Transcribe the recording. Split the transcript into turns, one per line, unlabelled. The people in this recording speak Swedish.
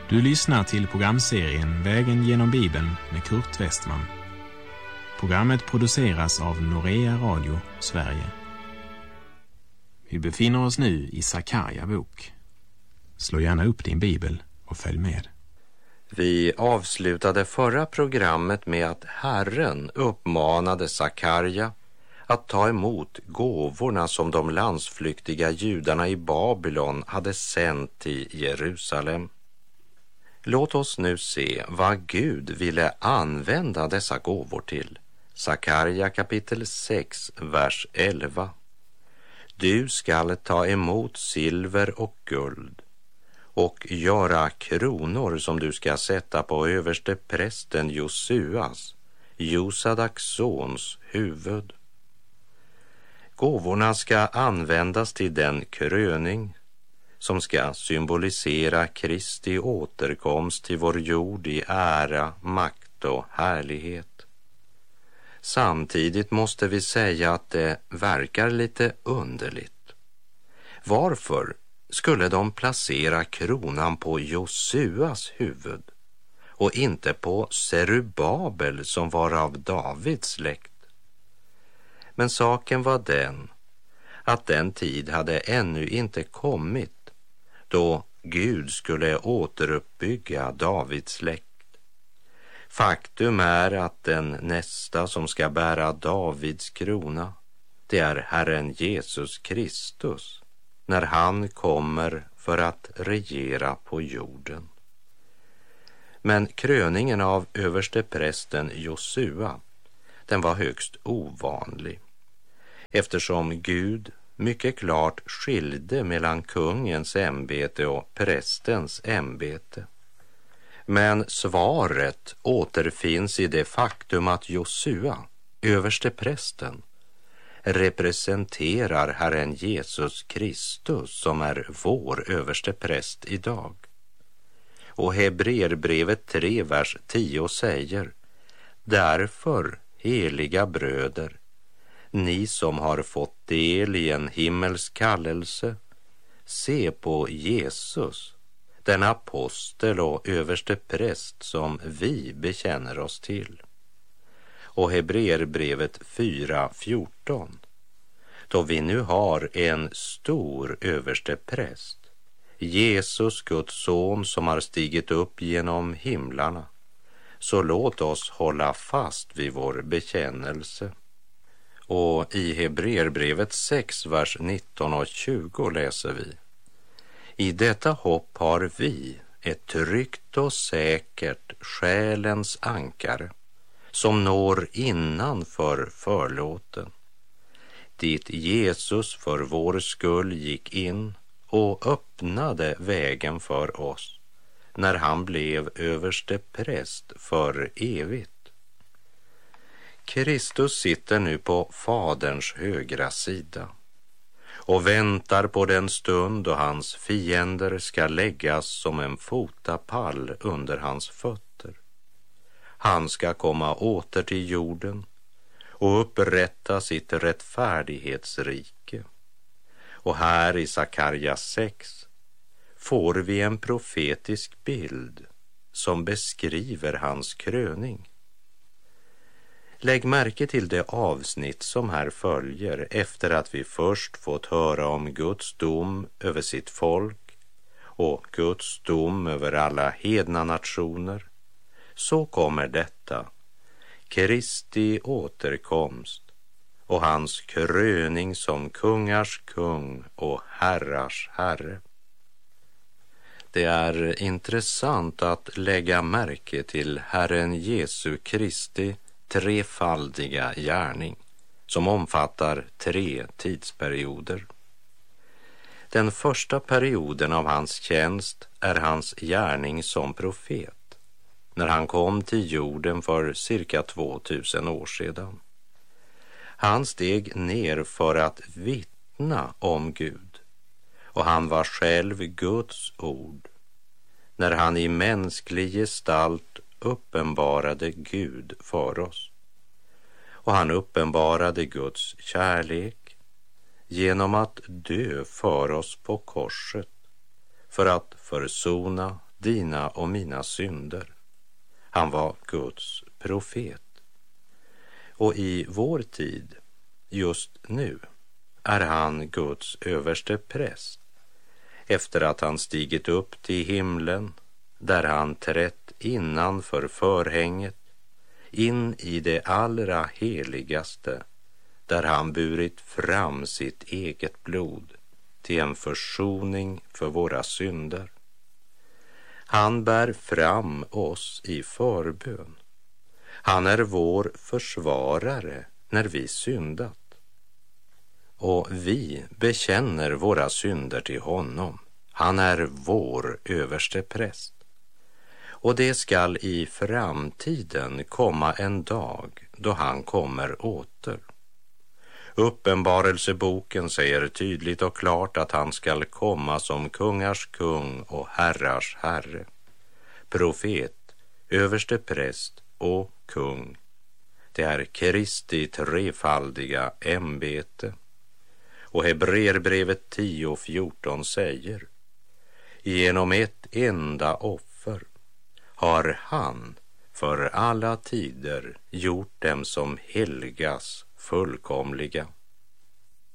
Du lyssnar till programserien Vägen genom Bibeln med Kurt Westman. Programmet produceras av Norea Radio, Sverige. Vi befinner oss nu i Sakarja bok. Slå gärna upp din bibel och följ med.
Vi avslutade förra programmet med att Herren uppmanade Sakarja att ta emot gåvorna som de landsflyktiga judarna i Babylon hade sänt till Jerusalem. Låt oss nu se vad Gud ville använda dessa gåvor till. Sakarja kapitel 6, vers 11. Du skall ta emot silver och guld och göra kronor som du ska sätta på överste prästen Josuas, Josadaks sons, huvud. Gåvorna ska användas till den kröning som ska symbolisera Kristi återkomst till vår jord i ära, makt och härlighet. Samtidigt måste vi säga att det verkar lite underligt. Varför skulle de placera kronan på Josuas huvud och inte på Serubabel som var av Davids släkt? Men saken var den att den tid hade ännu inte kommit då Gud skulle återuppbygga Davids släkt. Faktum är att den nästa som ska bära Davids krona, det är Herren Jesus Kristus, när han kommer för att regera på jorden. Men kröningen av översteprästen Josua, den var högst ovanlig, eftersom Gud mycket klart skilde mellan kungens ämbete och prästens ämbete. Men svaret återfinns i det faktum att Josua, översteprästen, representerar Herren Jesus Kristus som är vår överstepräst idag. Och Hebreerbrevet 3, vers 10 säger: Därför, heliga bröder, ni som har fått del i en himmelsk kallelse, se på Jesus, den apostel och överste präst som vi bekänner oss till. Och Hebreerbrevet 4:14, då vi nu har en stor överste präst, Jesus, Guds son, som har stigit upp genom himlarna, så låt oss hålla fast vid vår bekännelse. Och i Hebreerbrevet 6, vers 19 och 20 läser vi: I detta hopp har vi ett tryggt och säkert själens ankare som når innanför förlåten, dit Jesus för vår skull gick in och öppnade vägen för oss när han blev överste präst för evigt. Kristus sitter nu på Faderns högra sida och väntar på den stund då hans fiender ska läggas som en fotapall under hans fötter. Han ska komma åter till jorden och upprätta sitt rättfärdighetsrike. Och här i Sakarja 6 får vi en profetisk bild som beskriver hans kröning. Lägg märke till det avsnitt som här följer efter att vi först fått höra om Guds dom över sitt folk och Guds dom över alla hedna nationer. Så kommer detta: Kristi återkomst och hans kröning som kungars kung och herrars herre. Det är intressant att lägga märke till Herren Jesu Kristi trefaldiga gärning som omfattar 3 tidsperioder. Den första perioden av hans tjänst är hans gärning som profet, när han kom till jorden för cirka 2000 år sedan. Han steg ner för att vittna om Gud, och han var själv Guds ord, när han i mänsklig gestalt uppenbarade Gud för oss. Och han uppenbarade Guds kärlek genom att dö för oss på korset för att försona dina och mina synder. Han var Guds profet. Och i vår tid, just nu, är han Guds överste präst. Efter att han stigit upp till himlen, där han trätt innanför förhänget, in i det allra heligaste, där han burit fram sitt eget blod till en försoning för våra synder. Han bär fram oss i förbön. Han är vår försvarare när vi syndat. Och vi bekänner våra synder till honom. Han är vår överste präst. Och det skall i framtiden komma en dag då han kommer åter. Uppenbarelseboken säger tydligt och klart att han skall komma som kungars kung och herrars herre. Profet, överste präst och kung. Det är Kristi trefaldiga ämbete. Och Hebreerbrevet 10:14 säger: genom ett enda offer har han för alla tider gjort dem som helgas fullkomliga.